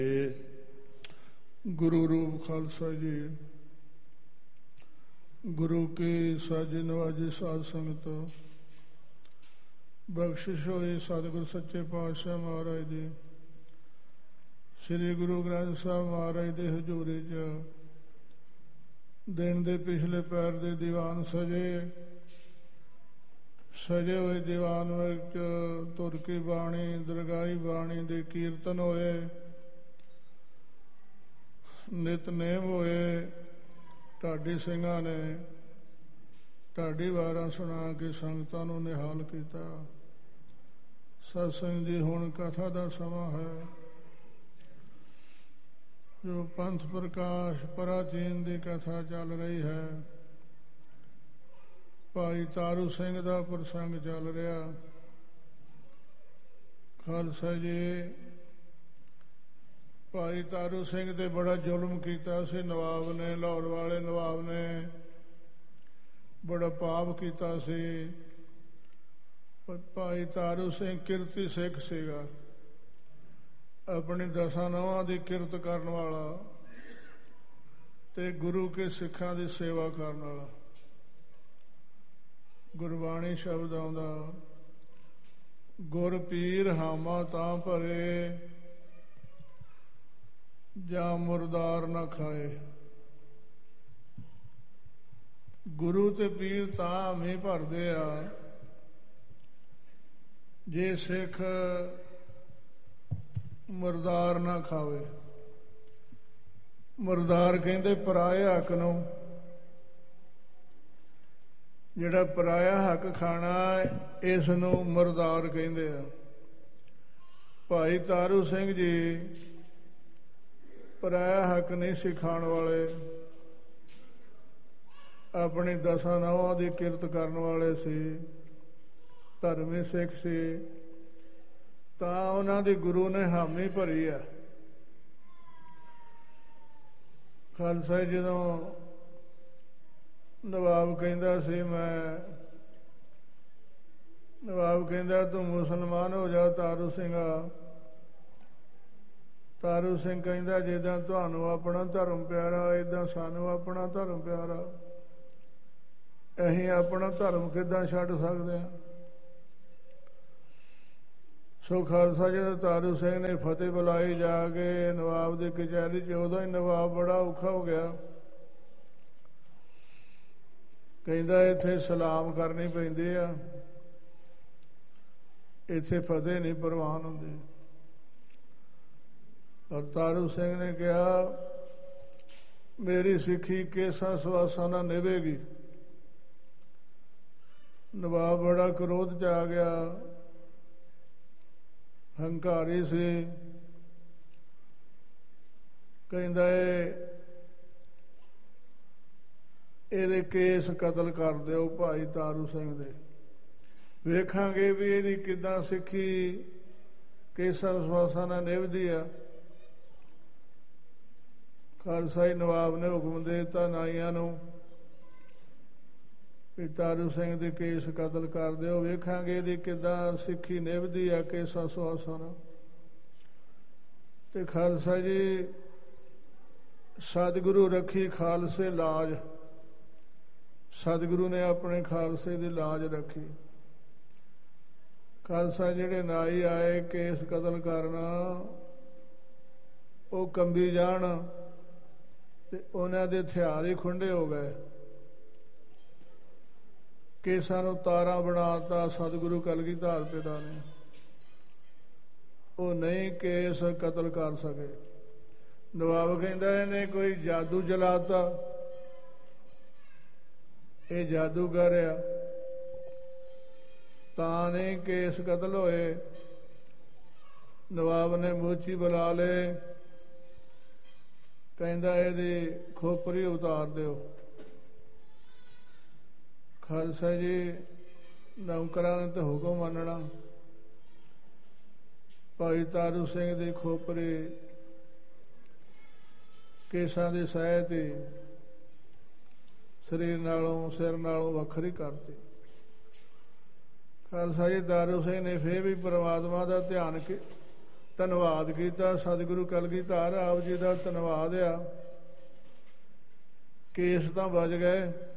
ਗੁਰੂ ਰੂਪ ਖਾਲਸਾ ਜੀ। ਗੁਰੂ ਕੀ ਸਾਜੀ ਨਵਾਜੀ ਸਾਧ ਸੰਗਤ, ਬਖਸ਼ਿਸ਼ ਹੋਈ ਸਤਿਗੁਰ ਸੱਚੇ ਪਾਤਸ਼ਾਹ ਮਹਾਰਾਜ ਦੀ, ਸ੍ਰੀ ਗੁਰੂ ਗ੍ਰੰਥ ਸਾਹਿਬ ਮਹਾਰਾਜ ਦੇ ਹਜ਼ੂਰੀ 'ਚ ਦਿਨ ਦੇ ਪਿਛਲੇ ਪੈਰ ਦੇ ਦੀਵਾਨ ਸਜੇ ਹੋਏ ਦੀਵਾਨ ਵਿੱਚ ਤੁਰ ਕੀ ਬਾਣੀ, ਦਰਗਾਹੀ ਬਾਣੀ ਦੇ ਕੀਰਤਨ ਹੋਏ, ਨਿਤਨੇਮ ਹੋਏ। ਢਾਡੀ ਸਿੰਘਾਂ ਨੇ ਢਾਡੀ ਵਾਰਾਂ ਸੁਣਾ ਕੇ ਸੰਗਤਾਂ ਨੂੰ ਨਿਹਾਲ ਕੀਤਾ। ਸਤਿਸੰਗ ਜੀ, ਹੁਣ ਕਥਾ ਦਾ ਸਮਾਂ ਹੈ। ਜੋ ਪੰਥ ਪ੍ਰਕਾਸ਼ ਪ੍ਰਾਚੀਨ ਦੀ ਕਥਾ ਚੱਲ ਰਹੀ ਹੈ, ਭਾਈ ਤਾਰੂ ਸਿੰਘ ਦਾ ਪ੍ਰਸੰਗ ਚੱਲ ਰਿਹਾ। ਖਾਲਸਾ ਜੀ, ਭਾਈ ਤਾਰੂ ਸਿੰਘ ਤੇ ਬੜਾ ਜ਼ੁਲਮ ਕੀਤਾ ਸੀ ਨਵਾਬ ਨੇ, ਲਾਹੌਰ ਵਾਲੇ ਨਵਾਬ ਨੇ ਬੜਾ ਪਾਪ ਕੀਤਾ ਸੀ। ਭਾਈ ਤਾਰੂ ਸਿੰਘ ਕਿਰਤੀ ਸਿੱਖ ਸੀਗਾ, ਆਪਣੀ 10 ਨਹੁੰਆਂ ਦੀ ਕਿਰਤ ਕਰਨ ਵਾਲਾ ਤੇ ਗੁਰੂ ਕੇ ਸਿੱਖਾਂ ਦੀ ਸੇਵਾ ਕਰਨ ਵਾਲਾ। ਗੁਰਬਾਣੀ ਸ਼ਬਦ ਆਉਂਦਾ, ਗੁਰ ਪੀਰ ਹਾਮਾ ਤਾਂ ਭਰੇ, ਜਾਂ ਮੁਰਦਾਰ ਨਾ ਖਾਏ। ਗੁਰੂ ਤੇ ਪੀਰ ਤਾਂ ਹਾਮੇ ਭਰਦੇ ਆ ਜੇ ਸਿੱਖ ਮੁਰਦਾਰ ਨਾ ਖਾਵੇ। ਮੁਰਦਾਰ ਕਹਿੰਦੇ ਪਰਾਏ ਹੱਕ ਨੂੰ, ਜਿਹੜਾ ਪਰਾਇਆ ਹੱਕ ਖਾਣਾ ਇਸ ਨੂੰ ਮੁਰਦਾਰ ਕਹਿੰਦੇ ਆ। ਭਾਈ ਤਾਰੂ ਸਿੰਘ ਜੀ ਪਰਾਇਆ ਹੱਕ ਨਹੀਂ ਸੀ ਖਾਣ ਵਾਲੇ, ਆਪਣੀ 10 ਨਹੁੰਆਂ ਦੀ ਕਿਰਤ ਕਰਨ ਵਾਲੇ ਸੀ, ਧਰਮੀ ਸਿੱਖ ਸੀ। ਤਾਂ ਉਹਨਾਂ ਦੀ ਗੁਰੂ ਨੇ ਹਾਮੀ ਭਰੀ ਆ। ਖਾਲਸਾ, ਜਦੋਂ ਨਵਾਬ ਕਹਿੰਦਾ ਸੀ ਨਵਾਬ ਕਹਿੰਦਾ ਤੂੰ ਮੁਸਲਮਾਨ ਹੋ ਜਾ ਤਾਰੂ ਸਿੰਘਾ। ਤਾਰੂ ਸਿੰਘ ਕਹਿੰਦਾ ਜਿੱਦਾਂ ਤੁਹਾਨੂੰ ਆਪਣਾ ਧਰਮ ਪਿਆਰਾ, ਏਦਾਂ ਸਾਨੂੰ ਆਪਣਾ ਧਰਮ ਪਿਆਰਾ। ਅਸੀਂ ਆਪਣਾ ਧਰਮ ਕਿੱਦਾਂ ਛੱਡ ਸਕਦੇ ਹਾਂ? ਸੋ ਖਾਲਸਾ, ਜਦੋਂ ਤਾਰੂ ਸਿੰਘ ਨੇ ਫਤਿਹ ਬੁਲਾਈ ਜਾ ਕੇ ਨਵਾਬ ਦੀ ਕਚਹਿਰੀ 'ਚ, ਉਦੋਂ ਹੀ ਨਵਾਬ ਬੜਾ ਔਖਾ ਹੋ ਗਿਆ। ਕਹਿੰਦਾ ਇੱਥੇ ਸਲਾਮ ਕਰਨੀ ਪੈਂਦੀ ਆ, ਇੱਥੇ ਫਤਿਹ ਨਹੀਂ ਪ੍ਰਵਾਨ ਹੁੰਦੇ। ਔਰ ਤਾਰੂ ਸਿੰਘ ਨੇ ਕਿਹਾ ਮੇਰੀ ਸਿੱਖੀ ਕੇਸਾਂ ਸਵਾਸਾਂ ਨਾਲ ਨਿਭੇਗੀ। ਨਵਾਬ ਬੜਾ ਕ੍ਰੋਧ 'ਚ ਆ ਗਿਆ, ਹੰਕਾਰੀ ਸੀ। ਕਹਿੰਦਾ ਇਹਦੇ ਕੇਸ ਕਤਲ ਕਰ ਦਿਓ ਭਾਈ ਤਾਰੂ ਸਿੰਘ ਦੇ, ਵੇਖਾਂਗੇ ਵੀ ਇਹਦੀ ਕਿੱਦਾਂ ਸਿੱਖੀ ਕੇਸਾਂ ਸਵਾਸਾਂ ਨਾਲ ਨਿਭਦੀ ਆ। ਖਾਲਸਾ ਜੀ, ਨਵਾਬ ਨੇ ਹੁਕਮ ਦੇ ਦਿੱਤਾ ਨਾਈਆਂ ਨੂੰ ਵੀ ਤਾਰੂ ਸਿੰਘ ਦੇ ਕੇਸ ਕਤਲ ਕਰ ਦਿਓ, ਵੇਖਾਂਗੇ ਇਹਦੀ ਕਿੱਦਾਂ ਸਿੱਖੀ ਨਿਭਦੀ ਆ ਕੇਸਾਂ ਸਵਾਸਾਂ ਨਾਲ। ਤੇ ਖਾਲਸਾ ਜੀ, ਸਤਿਗੁਰੂ ਰੱਖੀ ਖਾਲਸੇ ਲਾਜ। ਸਤਿਗੁਰੂ ਨੇ ਆਪਣੇ ਖਾਲਸੇ ਦੀ ਲਾਜ ਰੱਖੀ। ਖਾਲਸਾ, ਜਿਹੜੇ ਨਾਈ ਆਏ ਕੇਸ ਕਤਲ ਕਰਨਾ, ਉਹ ਕੰਬੀ ਜਾਣ ਤੇ ਉਹਨਾਂ ਦੇ ਹਥਿਆਰ ਹੀ ਖੁੰਡੇ ਹੋ ਗਏ। ਕੇਸਾਂ ਨੂੰ ਤਾਰਾਂ ਬਣਾਤਾ ਸਤਿਗੁਰੂ ਕਲਗੀਧਰ ਪਿਤਾ ਨੇ। ਉਹ ਨਹੀਂ ਕੇਸ ਕਤਲ ਕਰ ਸਕੇ। ਨਵਾਬ ਕਹਿੰਦਾ ਇਹਨੇ ਕੋਈ ਜਾਦੂ ਜਲਾਤਾ, ਇਹ ਜਾਦੂਗਰ ਆ, ਤਾਂ ਨਹੀਂ ਕੇਸ ਕਤਲ ਹੋਏ। ਨਵਾਬ ਨੇ ਮੋਚੀ ਬੁਲਾ ਲਏ, ਕਹਿੰਦਾ ਇਹਦੀ ਖੋਪਰੀ ਉਤਾਰ ਦਿਓ। ਖਾਲਸਾ ਜੀ, ਨੌਕਰਾਂ ਨੇ ਤਾਂ ਹੁਕਮ ਮੰਨਣਾ। ਭਾਈ ਤਾਰੂ ਸਿੰਘ ਦੀ ਖੋਪਰੀ ਕੇਸਾਂ ਦੇ ਸਹਿ ਤੇ ਸਰੀਰ ਨਾਲੋਂ ਸਿਰ ਨਾਲੋਂ ਵੱਖਰੀ ਕਰਤੀ। ਖਾਲਸਾ ਜੀ, ਤਾਰੂ ਸਿੰਘ ਨੇ ਫੇਰ ਵੀ ਪਰਮਾਤਮਾ ਦਾ ਧੰਨਵਾਦ ਕੀਤਾ। ਸਤਿਗੁਰੂ ਕਲਗੀਧਰ ਆਪ ਜੀ ਦਾ ਧੰਨਵਾਦ ਆ। ਕੇਸ ਤਾਂ ਬਚ ਗਏ,